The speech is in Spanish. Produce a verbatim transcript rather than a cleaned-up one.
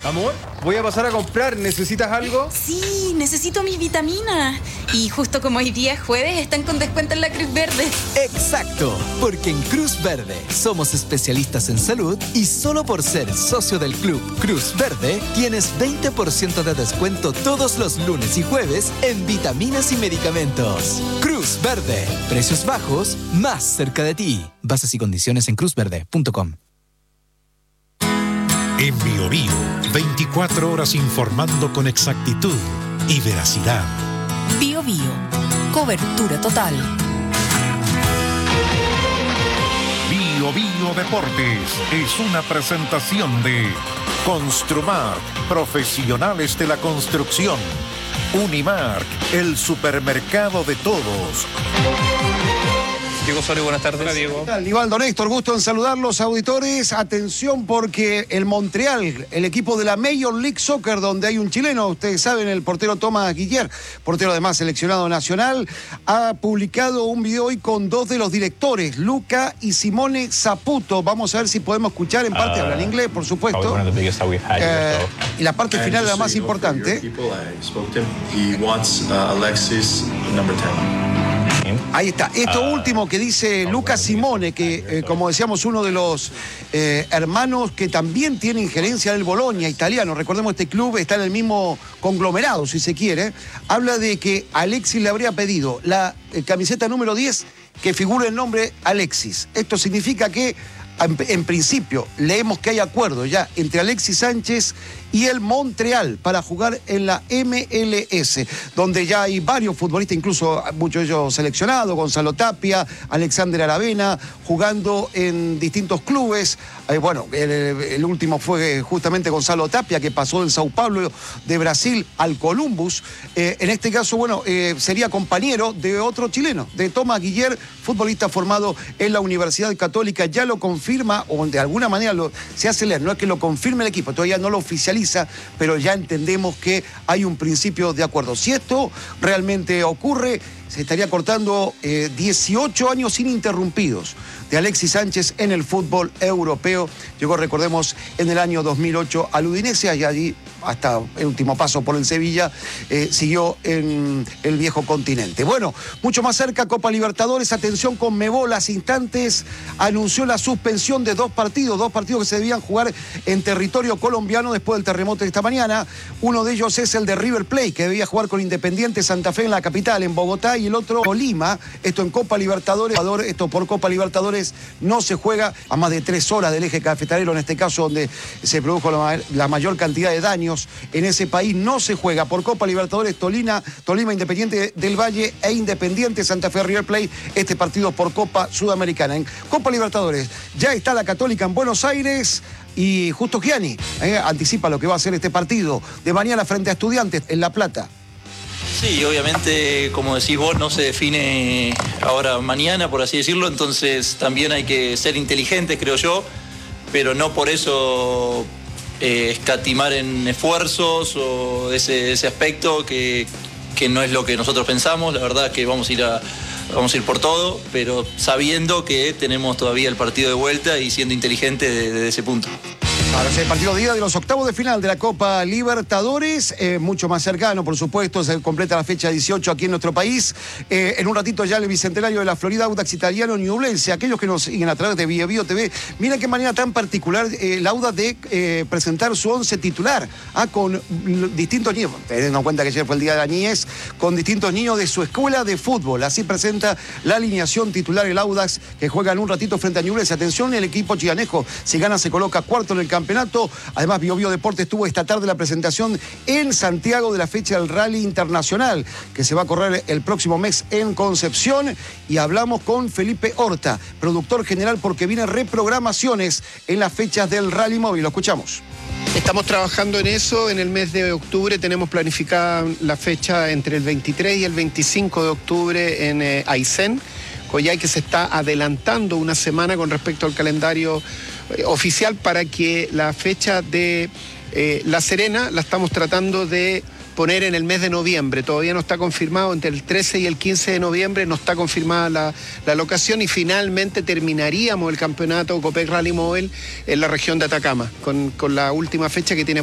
Amor, voy a pasar a comprar. ¿Necesitas algo? Sí, necesito mis vitaminas. Y justo como hoy día es jueves, están con descuento en la Cruz Verde. Exacto, porque en Cruz Verde somos especialistas en salud y solo por ser socio del club Cruz Verde tienes veinte por ciento de descuento todos los lunes y jueves en vitaminas y medicamentos. Cruz Verde, precios bajos, más cerca de ti. Bases y condiciones en cruz verde punto com. En Bio Bio, veinticuatro horas informando con exactitud y veracidad. Bio Bio, cobertura total. Bio Bio Deportes es una presentación de Construmark, profesionales de la construcción. Unimark, el supermercado de todos. Diego Osorio, buenas tardes. Hola, Diego. ¿Qué tal? Nivaldo, Néstor, gusto en saludar los auditores. Atención porque el Montreal, el equipo de la Major League Soccer, donde hay un chileno, ustedes saben, el portero Tomás Guiller, portero además seleccionado nacional, ha publicado un video hoy con dos de los directores, Luca y Simone Saputo. Vamos a ver si podemos escuchar, en parte uh, hablan inglés, por supuesto. Eh, y la parte final, la más importante. Ahí está. Esto uh, último que dice Luca Simone, que eh, como decíamos, uno de los eh, hermanos que también tiene injerencia en el Bologna italiano. Recordemos, este club está en el mismo conglomerado, si se quiere. Habla de que Alexis le habría pedido la eh, camiseta número diez que figure el nombre Alexis. Esto significa que, en, en principio, leemos que hay acuerdo ya entre Alexis Sánchez y el Montreal para jugar en la M L S, donde ya hay varios futbolistas, incluso muchos de ellos seleccionados, Gonzalo Tapia, Alexander Aravena, jugando en distintos clubes. Eh, bueno, el, el último fue justamente Gonzalo Tapia, que pasó del Sao Paulo de Brasil al Columbus. Eh, en este caso, bueno, eh, sería compañero de otro chileno, de Tomás Guiller, futbolista formado en la Universidad Católica. Ya lo confirma, o de alguna manera lo, se hace leer, no es que lo confirme el equipo, todavía no lo oficializa, pero ya entendemos que hay un principio de acuerdo. Si esto realmente ocurre, se estaría cortando eh, dieciocho años ininterrumpidos de Alexis Sánchez en el fútbol europeo. Llegó, recordemos, en el año dos mil ocho al Udinese, y allí, hasta el último paso por el Sevilla, eh, siguió en el viejo continente. Bueno, mucho más cerca, Copa Libertadores. Atención, Conmebol, hace instantes anunció la suspensión de dos partidos, dos partidos que se debían jugar en territorio colombiano después del terremoto de esta mañana. Uno de ellos es el de River Plate, que debía jugar con Independiente Santa Fe en la capital, en Bogotá, y el otro Lima. Esto en Copa Libertadores. Esto por Copa Libertadores no se juega a más de tres horas del eje cafetalero, en este caso donde se produjo la, la mayor cantidad de daños en ese país. No se juega por Copa Libertadores. Tolima, Tolima Independiente del Valle e Independiente Santa Fe River Plate. Este partido por Copa Sudamericana. En Copa Libertadores ya está la Católica en Buenos Aires. Y Justo Gianni eh, anticipa lo que va a ser este partido de mañana frente a Estudiantes en La Plata. Sí, obviamente, como decís vos, no se define ahora mañana, por así decirlo, entonces también hay que ser inteligentes, creo yo, pero no por eso eh, escatimar en esfuerzos o ese, ese aspecto que, que no es lo que nosotros pensamos. La verdad que vamos a ir a, vamos a ir por todo, pero sabiendo que tenemos todavía el partido de vuelta y siendo inteligentes desde ese punto. Ahora es el partido día de los octavos de final de la Copa Libertadores, eh, mucho más cercano, por supuesto, se completa la fecha dieciocho aquí en nuestro país. Eh, en un ratito ya el bicentenario de la Florida, Audax Italiano Ñublense. Aquellos que nos siguen a través de Bio Bio T V, miren qué manera tan particular eh, el Audax de eh, presentar su once titular, ah, con distintos niños, teniendo en cuenta que ayer fue el día de la niñez, con distintos niños de su escuela de fútbol. Así presenta la alineación titular el Audax, que juega en un ratito frente a Ñublense. Atención, el equipo chiganejo, si gana se coloca cuarto en el campeonato. Además, Bio Bio Deportes tuvo esta tarde la presentación en Santiago de la fecha del Rally Internacional, que se va a correr el próximo mes en Concepción. Y hablamos con Felipe Horta, productor general, porque vienen reprogramaciones en las fechas del Rally Móvil. Lo escuchamos. Estamos trabajando en eso. En el mes de octubre tenemos planificada la fecha entre el veintitrés y el veinticinco de octubre en eh, Aysén, Coyhai, que se está adelantando una semana con respecto al calendario eh, oficial, para que la fecha de eh, La Serena la estamos tratando de poner en el mes de noviembre. Todavía no está confirmado, entre el trece y el quince de noviembre no está confirmada la, la locación, y finalmente terminaríamos el campeonato Copec Rally Móvil en la región de Atacama, con, con la última fecha que tiene